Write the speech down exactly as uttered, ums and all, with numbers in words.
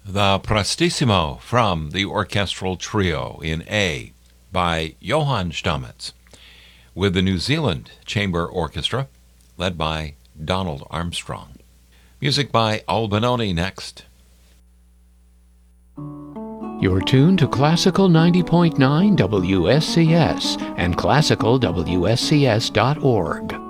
The Prestissimo from the Orchestral Trio in A by Johann Stamitz, with the New Zealand Chamber Orchestra, led by Donald Armstrong. Music by Albinoni next. You're tuned to Classical ninety point nine W S C S and classical W S C S dot org.